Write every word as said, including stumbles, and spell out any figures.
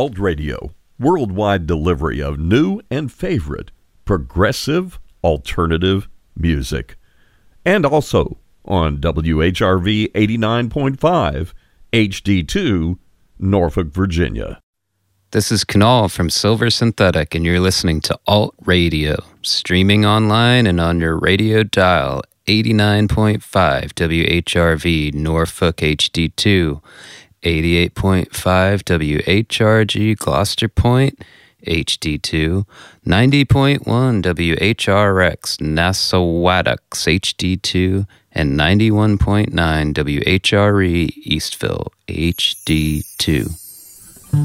Alt Radio, worldwide delivery of new and favorite progressive alternative music. And also on W H R V eighty-nine point five H D two, Norfolk, Virginia. This is Kunal from Silver Synthetic, and you're listening to Alt Radio, streaming online and on your radio dial, eighty-nine point five W H R V Norfolk H D two, eighty-eight point five W H R G Gloucester Point H D two, ninety point one W H R X Nassauwattocks H D two, and ninety-one point nine W H R E Eastville H D two.